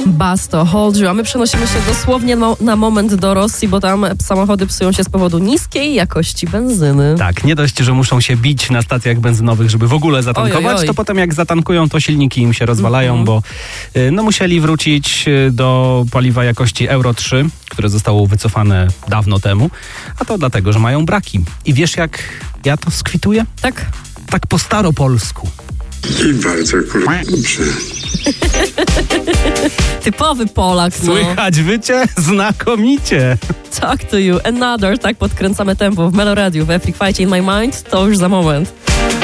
Basto, Hold You, a my przenosimy się dosłownie na moment do Rosji, bo tam samochody psują się z powodu niskiej jakości benzyny. Tak, nie dość, że muszą się bić na stacjach benzynowych, żeby w ogóle zatankować, Oj. to potem jak zatankują, to silniki im się rozwalają, bo musieli wrócić do paliwa jakości Euro 3, które zostało wycofane dawno temu, a to dlatego, że mają braki. I wiesz, jak ja to skwituję? Tak? Tak po staropolsku. I bardzo dobrze. Typowy Polak, no. Słychać wycie? Znakomicie! Talk to you, another, tak podkręcamy tempo w Melo Radio, w Epic Fight in My Mind, to już za moment.